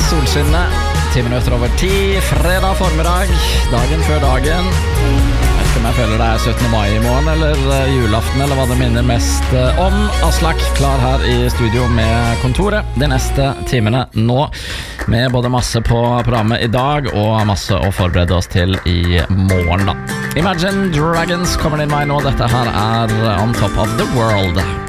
solskinnet. 10 minutter over 10, fredag formiddag, dagen før dagen. Jeg vet ikke om jeg føler det er 17. mai i morgen, eller julaften, eller hva det minner mest om. Aslak klar her i studio med kontoret de neste timene nå, med både masse på programmet i dag, og masse å forberede oss til i morgen da. Imagine Dragons kommer din vei nå, dette her er On Top of the World.